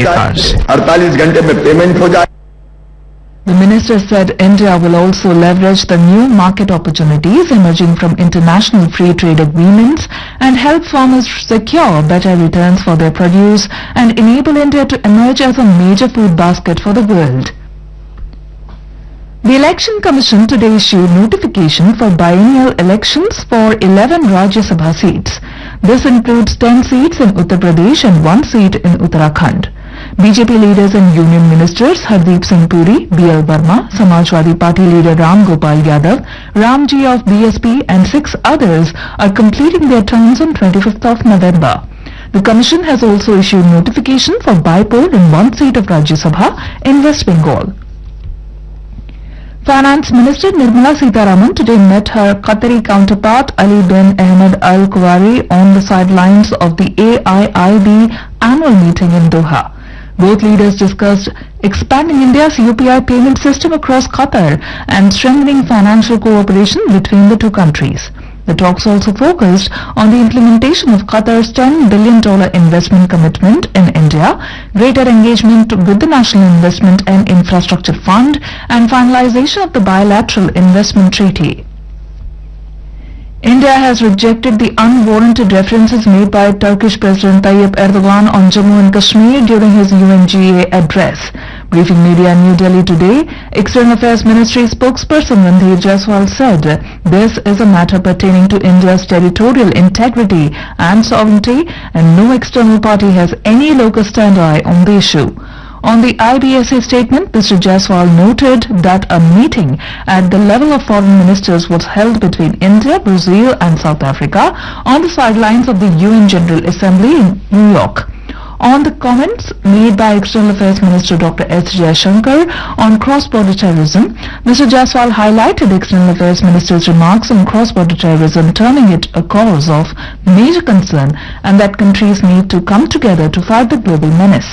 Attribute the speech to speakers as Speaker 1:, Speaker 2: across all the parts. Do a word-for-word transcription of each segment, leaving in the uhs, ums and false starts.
Speaker 1: cars.
Speaker 2: अड़तालीस घंटे में पेमेंट हो जाए.
Speaker 3: The minister said India will also leverage the new market opportunities emerging from international free trade agreements and help farmers secure better returns for their produce and enable India to emerge as a major food basket for the world. The Election Commission today issued notification for biennial elections for eleven Rajya Sabha seats. This includes ten seats in Uttar Pradesh and one seat in Uttarakhand. B J P leaders and union ministers Hardeep Singh Puri, B L Verma, Samajwadi Party leader Ram Gopal Yadav, Ramji of B S P and six others are completing their terms on twenty-fifth of November. The Commission has also issued notification for by-poll in one seat of Rajya Sabha in West Bengal. Finance Minister Nirmala Sitharaman today met her Qatari counterpart Ali bin Ahmed Al Kuwari on the sidelines of the A I I B annual meeting in Doha. Both leaders discussed expanding India's U P I payment system across Qatar and strengthening financial cooperation between the two countries. The talks also focused on the implementation of Qatar's ten billion dollars investment commitment in India, greater engagement with the National Investment and Infrastructure Fund, and finalization of the bilateral investment treaty. India has rejected the unwarranted references made by Turkish President Tayyip Erdogan on Jammu and Kashmir during his U N G A address. Briefing media in New Delhi today, External Affairs Ministry spokesperson Randhir Jaiswal said this is a matter pertaining to India's territorial integrity and sovereignty and no external party has any locus standi on the issue. On the I B S A statement, Mister Jaiswal noted that a meeting at the level of foreign ministers was held between India, Brazil and South Africa on the sidelines of the U N General Assembly in New York. On the comments made by External Affairs Minister Doctor S Jaishankar on cross-border terrorism, Mister Jaiswal highlighted External Affairs Minister's remarks on cross-border terrorism, terming it a cause of major concern and that countries need to come together to fight the global menace.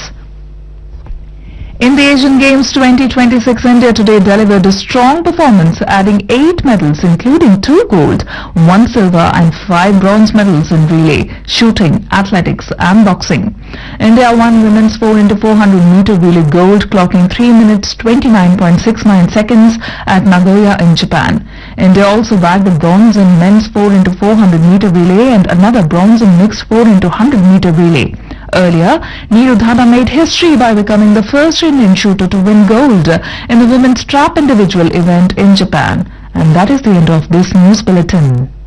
Speaker 3: In the Asian Games twenty twenty-six, India today delivered a strong performance, adding eight medals including two gold, one silver and five bronze medals in relay, shooting, athletics and boxing. India won women's four into four hundred meter relay gold, clocking three minutes twenty-nine point six nine seconds at Nagoya in Japan. India also bagged the bronze in men's four into four hundred meter relay and another bronze in mixed four into one hundred meter relay. Earlier, Neeru Dhanna made history by becoming the first Indian shooter to win gold in the women's trap individual event in Japan. And that is the end of this news bulletin.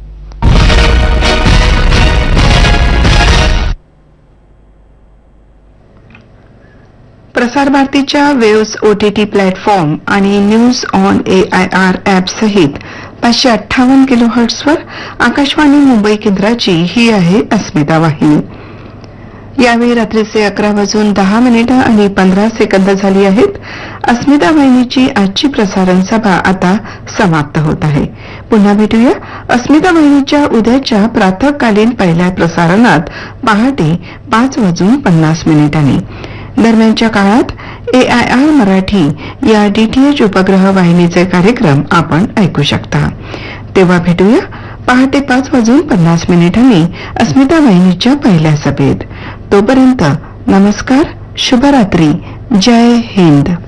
Speaker 4: प्रसार भारतीच्या waves OTT platform आणि news on A I R app सहित पाचशे अठ्ठावन्न kilo हर्ट्सवर Akashvani Mumbai केंद्राची ही आहे अस्मिता वाहिनी. यावेळी रात्रीचे अकरा वाजून दहा मिनिटं आणि पंधरा सेकंद झाली आहेत. अस्मिता वाहिनीची आजची प्रसारण सभा आता समाप्त होत आहे. पुन्हा भेटूया अस्मिता वाहिनीच्या उद्याच्या प्रातःकालीन पहिल्या प्रसारणात पहाटे पाच वाजून पन्नास मिनिटांनी. दरम्यानच्या काळात ए आय आर मराठी या डीटीएच उपग्रह वाहिनीचे कार्यक्रम आपण ऐकू शकता. तेव्हा भेटूया पहाटे पाच वाजून पन्नास मिनिटांनी अस्मिता वाहिनीच्या पहिल्या सभेत. तोपर्यंत नमस्कार, शुभरात्री, जय हिंद.